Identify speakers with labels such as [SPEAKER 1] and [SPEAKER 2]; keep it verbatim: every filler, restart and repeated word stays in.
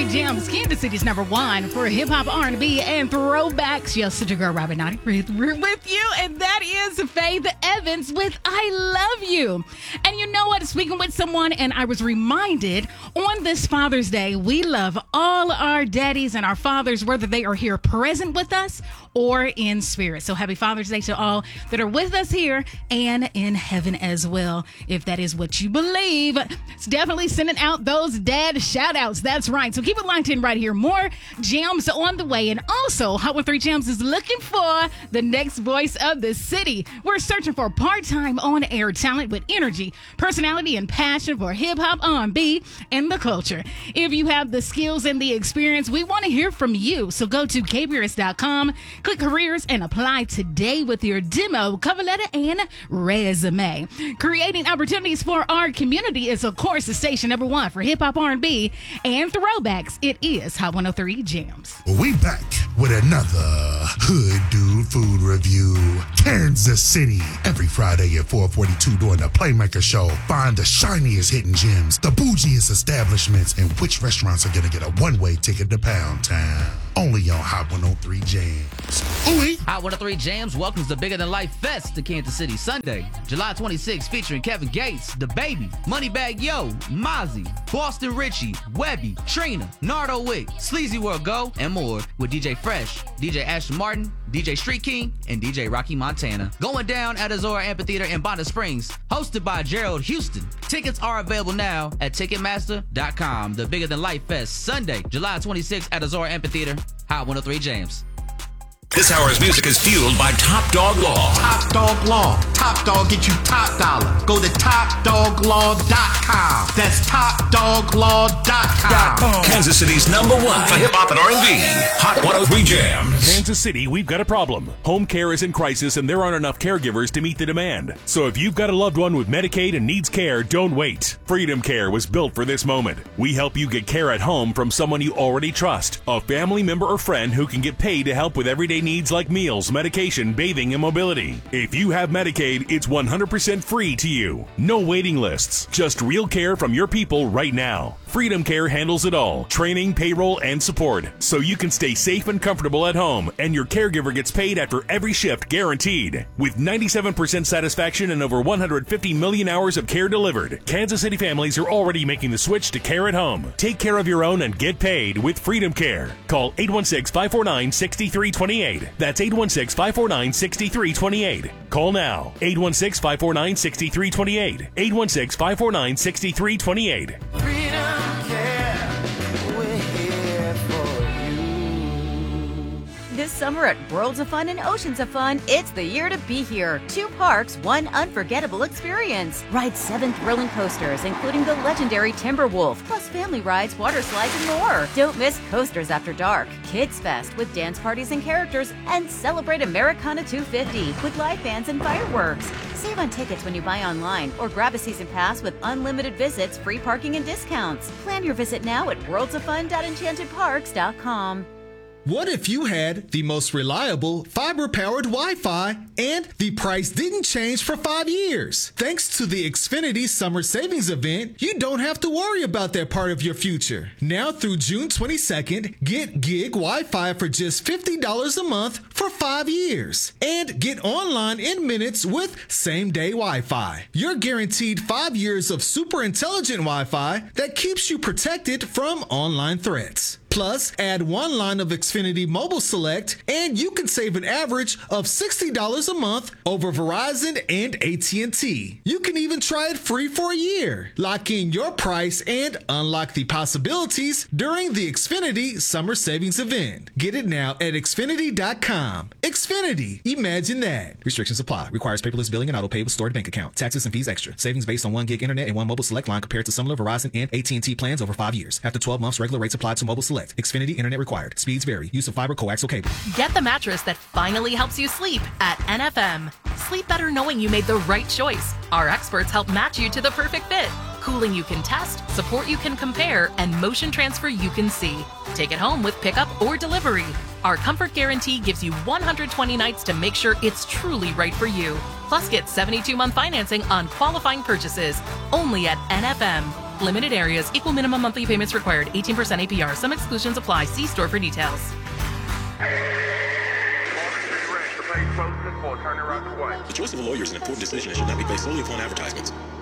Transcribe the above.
[SPEAKER 1] three Gems, Kansas City's number one for hip-hop, R and B, and throwbacks. Yo, such a girl, Robin Naughty with you, and that is Faith Evans with I Love You. And you know what? Speaking with someone, and I was reminded on this Father's Day, we love all our daddies and our fathers, whether they are here present with us or in spirit. So happy Father's Day to all that are with us here and in heaven as well, if that is what you believe. It's definitely sending out those dad shout outs. That's right. So keep it locked in right here. More gems on the way. And also, Hot one three Gems is looking for the next voice of the city. We're searching for part-time on-air talent with energy, personality, and passion for hip-hop, R and B, and the culture. If you have the skills and the experience, we want to hear from you. So go to k b r s dot com, click careers, and apply today with your demo, cover letter, and resume. Creating opportunities for our community is, of course, the station number one for hip-hop, R and B, and throwbacks. It is Hot one oh three Gems.
[SPEAKER 2] We back with another Hood Dude Food Review. Kansas City. Every Friday at four forty-two during the Playmaker Show. Find the shiniest hidden gems, the bougiest establishments, and which restaurants are going to get a one-way ticket to Pound Town. Only on Hot one oh three Jams. Ooh-wee.
[SPEAKER 3] Hot one oh three Jams welcomes the Bigger Than Life Fest to Kansas City Sunday, July twenty-sixth, featuring Kevin Gates, The Baby, Moneybag Yo, Mozzie, Boston Richie, Webby, Trina, Nardo Wick, Sleazy World Go, and more with D J Fresh, D J Ashton Martin, D J Street King, and D J Rocky Montana. Going down at Azora Amphitheater in Bonnet Springs, hosted by Gerald Houston. Tickets are available now at Ticketmaster dot com. The Bigger Than Life Fest, Sunday, July twenty-sixth at Azora Amphitheater. Hot one oh three Jams.
[SPEAKER 4] This hour's music is fueled by Top Dog Law.
[SPEAKER 5] Top Dog Law. Top Dog get you top dollar. Go to top dog law dot com. That's top dog law dot com.
[SPEAKER 4] Kansas City's number one for hip-hop and R and B. Hot one oh three Jams.
[SPEAKER 6] Kansas City, we've got a problem. Home care is in crisis and there aren't enough caregivers to meet the demand. So if you've got a loved one with Medicaid and needs care, don't wait. Freedom Care was built for this moment. We help you get care at home from someone you already trust. A family member or friend who can get paid to help with everyday needs like meals, medication, bathing, and mobility. If you have Medicaid, it's one hundred percent free to you. No waiting lists, just real care from your people right now. Freedom Care handles it all, training, payroll, and support, so you can stay safe and comfortable at home, and your caregiver gets paid after every shift guaranteed. With ninety-seven percent satisfaction and over one hundred fifty million hours of care delivered, Kansas City families are already making the switch to care at home. Take care of your own and get paid with Freedom Care. Call eight one six, five four nine, six three two eight. That's eight one six, five four nine, six three two eight. Call now. eight one six, five four nine, six three two eight. eight one six, five four nine, six three two eight.
[SPEAKER 7] Freedom Care, we're here for you.
[SPEAKER 8] This summer at Worlds of Fun and Oceans of Fun, it's the year to be here. Two parks, one unforgettable experience. Ride seven thrilling coasters, including the legendary Timberwolf, plus family rides, water slides, and more. Don't miss Coasters After Dark, Kids Fest with dance parties and characters, and celebrate Americana two fifty with live bands and fireworks. Save on tickets when you buy online or grab a season pass with unlimited visits, free parking, and discounts. Plan your visit now at worlds of fun dot enchanted parks dot com.
[SPEAKER 9] What if you had the most reliable fiber-powered Wi-Fi and the price didn't change for five years? Thanks to the Xfinity Summer Savings Event, you don't have to worry about that part of your future. Now through June twenty-second, get gig Wi-Fi for just fifty dollars a month for five years. And get online in minutes with same-day Wi-Fi. You're guaranteed five years of super intelligent Wi-Fi that keeps you protected from online threats. Plus, add one line of Xfinity Mobile Select, and you can save an average of sixty dollars a month over Verizon and A T and T. You can even try it free for a year. Lock in your price and unlock the possibilities during the Xfinity Summer Savings Event. Get it now at Xfinity dot com. Xfinity, imagine that. Restrictions apply. Requires paperless billing and auto pay with stored bank account. Taxes and fees extra. Savings based on one gig internet and one mobile select line compared to similar Verizon and A T and T plans over five years. After twelve months, regular rates apply to mobile select. Xfinity internet required. Speeds vary. Use of fiber coaxial cable.
[SPEAKER 10] Get the mattress that finally helps you sleep at N F M. Sleep better knowing you made the right choice. Our experts help match you to the perfect fit. Cooling you can test, support you can compare, and motion transfer you can see. Take it home with pickup or delivery. Our comfort guarantee gives you one hundred twenty nights to make sure it's truly right for you. Plus, get seventy-two month financing on qualifying purchases. Only at N F M. Limited areas. Equal minimum monthly payments required. eighteen percent A P R. Some exclusions apply. See store for details.
[SPEAKER 11] The choice of a lawyer is an important decision and should not be based solely upon advertisements.